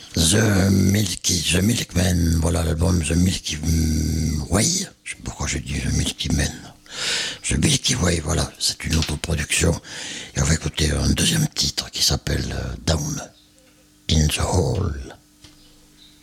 The Milkman, voilà l'album The Milky Way. Je sais pas pourquoi je dis The Milky Man. The Milky Way, voilà, c'est une autoproduction. Et on va écouter un deuxième titre qui s'appelle Down in the Hole.